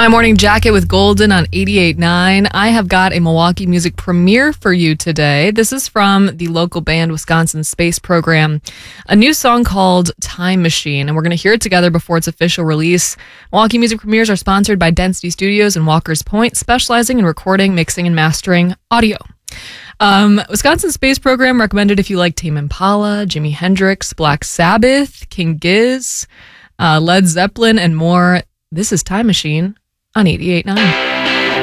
My Morning Jacket with Golden on 88.9. I have got a Milwaukee music premiere for you today. This is from the local band Wisconsin Space Program, a new song called Time Machine, and we're going to hear it together before its official release. Milwaukee music premieres are sponsored by Density Studios and Walker's Point, specializing in recording, mixing, and mastering audio. Wisconsin Space Program recommended if you like Tame Impala, Jimi Hendrix, Black Sabbath, King Giz, Led Zeppelin, and more. This is Time Machine on 88.9.